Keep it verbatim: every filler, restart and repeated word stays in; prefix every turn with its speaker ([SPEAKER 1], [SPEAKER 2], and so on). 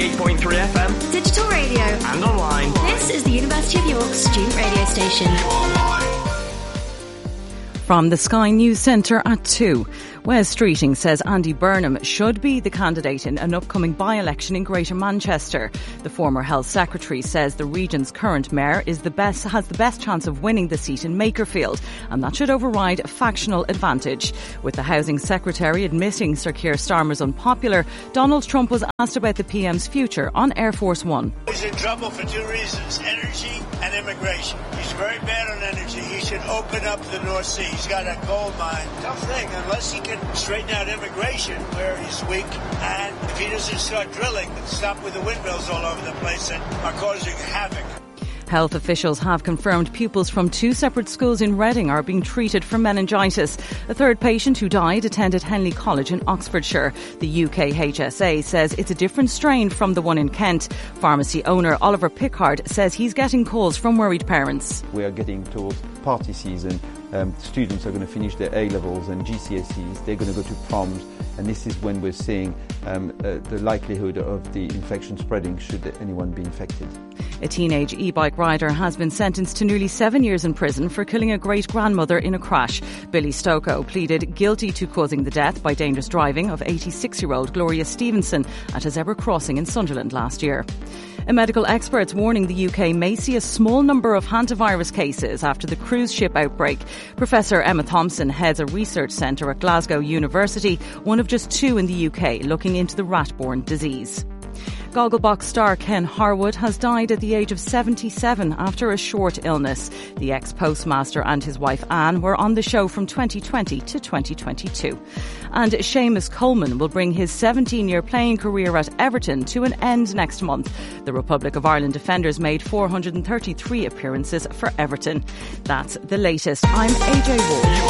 [SPEAKER 1] ninety-eight point three F M,
[SPEAKER 2] digital radio,
[SPEAKER 1] and online.
[SPEAKER 2] This is the University of York student radio station.
[SPEAKER 3] From the Sky News Centre at two. Wes Streeting says Andy Burnham should be the candidate in an upcoming by-election in Greater Manchester. The former Health Secretary says the region's current mayor is the best, has the best chance of winning the seat in Makerfield, and that should override a factional advantage. With the Housing Secretary admitting Sir Keir Starmer's unpopular, Donald Trump was asked about the P M's future on Air Force One.
[SPEAKER 4] He's in trouble for two reasons, energy and immigration. He's very bad on energy. He should open up the North Sea. He's got a gold mine. Tough thing, unless he can straighten out immigration where he's weak, and if he doesn't start drilling and stop with the windmills all over the place that are causing havoc.
[SPEAKER 3] Health officials have confirmed pupils from two separate schools in Reading are being treated for meningitis. A third patient who died attended Henley College in Oxfordshire. The U K H S A says it's a different strain from the one in Kent. Pharmacy owner Oliver Pickard says he's getting calls from worried parents.
[SPEAKER 5] We are getting towards party season. Um, students are going to finish their A-levels and G C S Es. They're going to go to proms. And this is when we're seeing um, uh, the likelihood of the infection spreading should anyone be infected.
[SPEAKER 3] A teenage e-bike rider has been sentenced to nearly seven years in prison for killing a great-grandmother in a crash. Billy Stocco pleaded guilty to causing the death by dangerous driving of eighty-six-year-old Gloria Stevenson at a zebra crossing in Sunderland last year. A medical expert's warning the U K may see a small number of hantavirus cases after the cruise ship outbreak. Professor Emma Thompson heads a research centre at Glasgow University, one of just two in the U K looking into the rat-borne disease. Gogglebox star Ken Harwood has died at the age of seventy-seven after a short illness. The ex-postmaster and his wife Anne were on the show from twenty twenty to twenty twenty-two. And Seamus Coleman will bring his seventeen-year playing career at Everton to an end next month. The Republic of Ireland defenders made four hundred thirty-three appearances for Everton. That's the latest. I'm A J Ward.